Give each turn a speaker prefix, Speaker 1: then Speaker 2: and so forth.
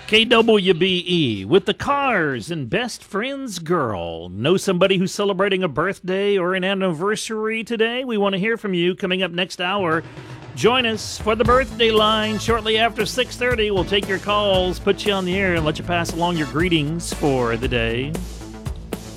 Speaker 1: KWBE with the Cars and Best Friends Girl. Know somebody who's celebrating a birthday or an anniversary today? We want to hear from you coming up next hour. Join us for the birthday line shortly after 6:30. We'll take your calls, put you on the air, and let you pass along your greetings for the day.